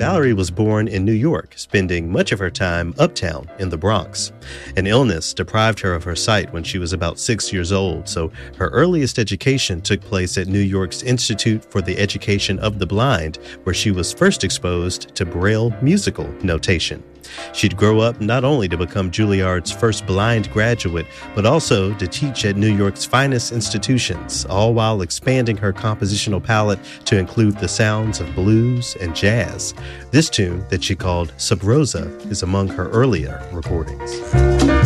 Valerie was born in New York, spending much of her time uptown in the Bronx. An illness deprived her of her sight when she was about 6 years old, so her earliest education took place at New York's Institute for the Education of the Blind, where she was first exposed to Braille musical notation. She'd grow up not only to become Juilliard's first blind graduate, but also to teach at New York's finest institutions, all while expanding her compositional palette to include the sounds of blues and jazz. This tune that she called Sub Rosa is among her earlier recordings.